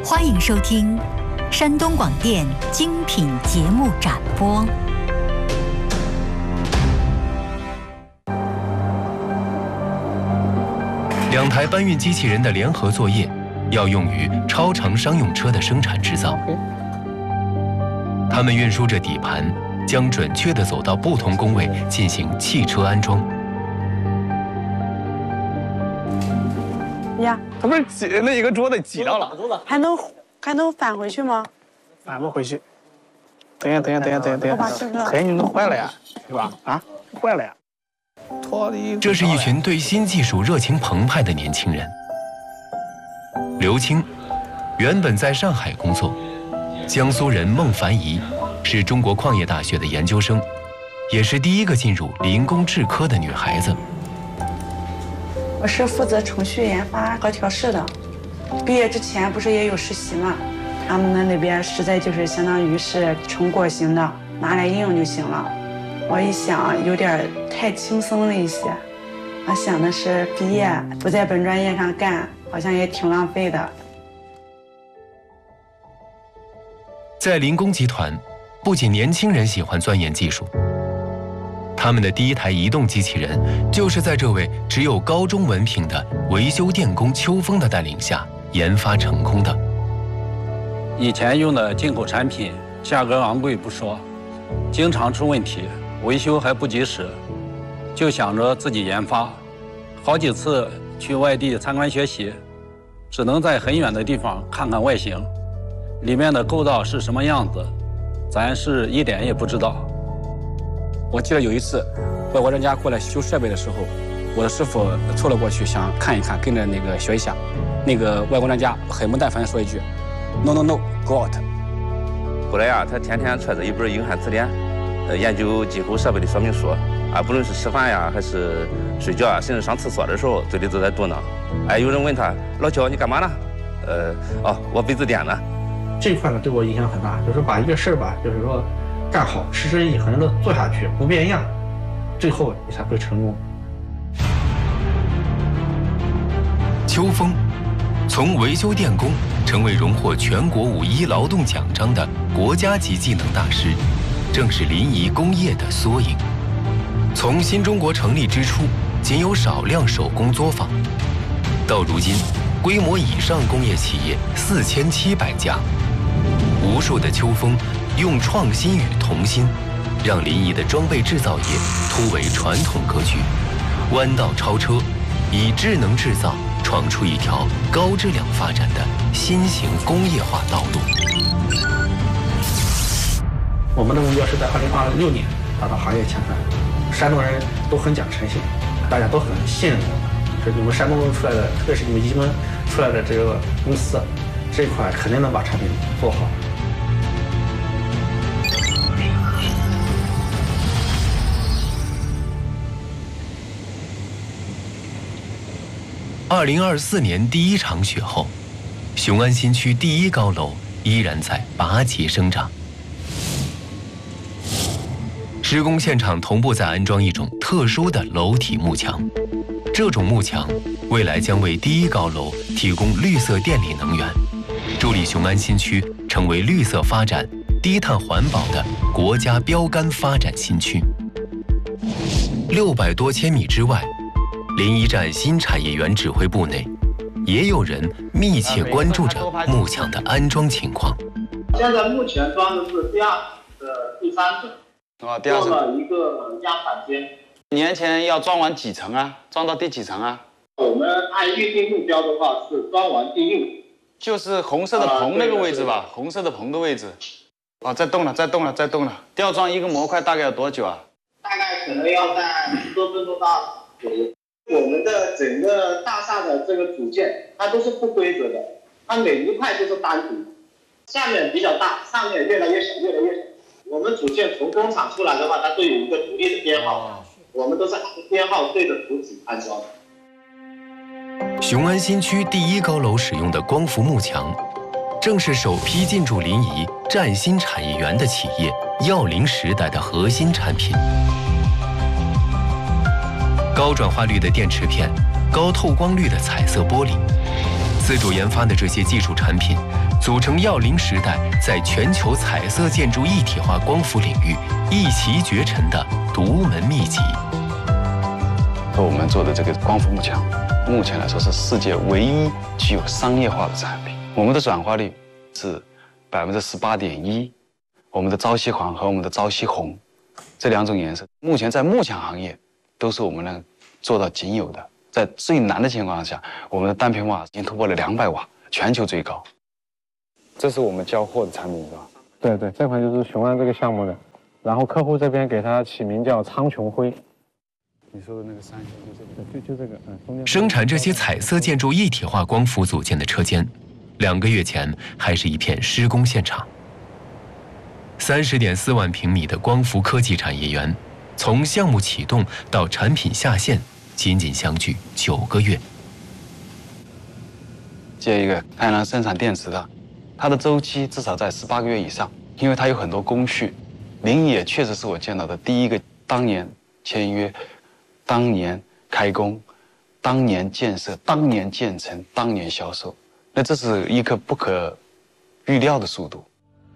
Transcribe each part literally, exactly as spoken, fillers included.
欢迎收听山东广电精品节目展播。 两台搬运机器人的联合作业，要用于超长商用车的生产制造。他们运输着底盘，将准确地走到不同工位进行汽车安装。 呀， 他不是挤那一个桌子挤到了， 还能还能翻回去吗？ 翻不回去。等一下，等一下，等一下，等一下，等一下，黑你都坏了呀，对吧？啊，坏了呀。 这是一群对新技术热情澎湃的年轻人。刘青原本在上海工作，江苏人孟凡怡是中国矿业大学的研究生，也是第一个进入林工制科的女孩子。 我是负责程序研发和调试的，毕业之前不是也有实习嘛？他们的那边实在就是相当于是成果型的，拿来应用就行了。我一想，有点太轻松了一些。我想的是毕业不在本专业上干，好像也挺浪费的。 在林工集团，不仅年轻人喜欢钻研技术，他们的第一台移动机器人就是在这位只有高中文凭的维修电工邱峰的带领下研发成功的。 以前用的进口产品，价格昂贵不说，经常出问题，维修还不及时，就想着自己研发。好几次去外地参观学习，只能在很远的地方看看外形，里面的构造是什么样子，咱是一点也不知道。 我记得有一次，外国专家过来修设备的时候，我的师傅凑了过去想看一看，跟着那个学一下。那个外国专家很不耐烦地说一句 ：“No no no, go out。” 后来呀、啊，他天天揣着一本英汉词典，呃，研究机构设备的说明书啊，不论是吃饭呀，还是睡觉啊，甚至上厕所的时候，嘴里都在嘟囔。哎，有人问他：“老邱，你干嘛呢？”呃，哦，我背字典呢。 这块呢，对我影响很大，就是把一个事儿吧，就是说干好，持之以恒的做下去，不变样，最后你才会成功。 邱峰从维修电工成为荣获全国五一劳动奖章的国家级技能大师，正是临沂工业的缩影。从新中国成立之初，仅有少量手工作坊，到如今，规模以上工业企业四千七百家。无数的邱峰用创新与童心，让临沂的装备制造业突围传统格局，弯道超车，以智能制造闯出一条高质量发展的新型工业化道路。 我们的目标是在二零二六年达到行业前三。山东人都很讲诚信，大家都很信任我们。是你们山东出来的，特别是你们宜宾出来的这个公司，这一块肯定能把产品做好。 二零二四年第一场雪后，雄安新区第一高楼依然在拔节生长。施工现场同步在安装一种特殊的楼体幕墙，这种幕墙未来将为第一高楼提供绿色电力能源，助力雄安新区成为绿色发展、低碳环保的国家标杆发展新区。六百多千米之外，临沂站新产业园指挥部内，也有人密切关注着幕墙的安装情况。 现在目前装的是第二的第三层。 哦，第二层做了一个压板间。 年前要装完几层啊？装到第几层啊？ 我们按预定目标的话是装完第六。 就是红色的棚那个位置吧？呃、红色的棚的位置。哦，在动了，在动了，在动了。吊装一个模块大概要多久啊？ 大概可能要在十多分钟到左右。我们的整个大厦的这个组件，它都是不规则的，它每一块都是单独，下面比较大，上面越来越小，越来越小。我们组件从工厂出来的话，它都有一个独立的编号，我们都是按编号对着图纸安装的。 雄安新区第一高楼使用的光伏幕墙，正是首批进驻临沂崭新产业园的企业耀麟时代的核心产品。高转化率的电池片，高透光率的彩色玻璃， 自主研发的这些技术产品，组成耀麟时代在全球彩色建筑一体化光伏领域一骑绝尘的独门秘籍。 我们做的这个光伏幕墙，目前来说是世界唯一具有商业化的产品。我们的转化率是百分之十八点一，我们的朝夕黄和我们的朝夕红这两种颜色，目前在幕墙行业都是我们能做到仅有的。在最难的情况下，我们的单片瓦已经突破了两百瓦，全球最高。这是我们交货的产品是吧？ 对对，这款就是雄安这个项目的，然后客户这边给它起名叫苍穹灰。 你说的那个三星就这个，就就这个，嗯，中间。 生产这些彩色建筑一体化光伏组件的车间，两个月前还是一片施工现场。三十点四万平米的光伏科技产业园，从项目启动到产品下线，仅仅相距九个月。 接一个太阳能生产电池的，它的周期至少在十八个月以上，因为它有很多工序。林也确实是我见到的第一个当年签约。当年开工，当年建设，当年建成，当年销售，那这是一个不可预料的速度。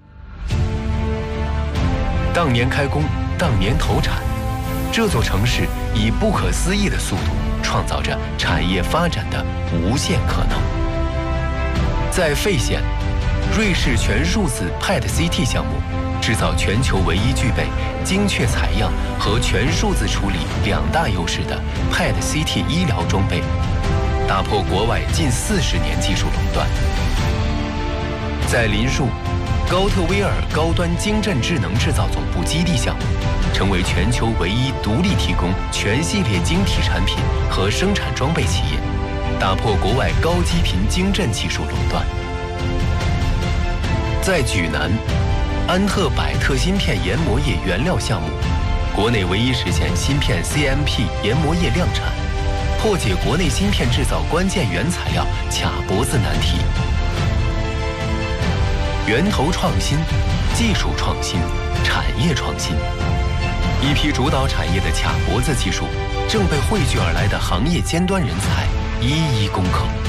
当年开工，当年投产，这座城市以不可思议的速度创造着产业发展的无限可能。在费县，瑞士全数字 P E T C T 项目。制造全球唯一具备精确采样和全数字处理两大优势的 P E T C T 医疗装备，打破国外近四十年技术垄断。在林树，高特威尔高端精镇智能制造总部基地项目，成为全球唯一独立提供全系列晶体产品和生产装备企业，打破国外高基频精镇技术垄断。在莒南。安特百特芯片研磨液原料项目，国内唯一实现芯片 C M P 研磨液量产，破解国内芯片制造关键原材料卡脖子难题。源头创新、技术创新、产业创新，一批主导产业的卡脖子技术，正被汇聚而来的行业尖端人才一一攻克。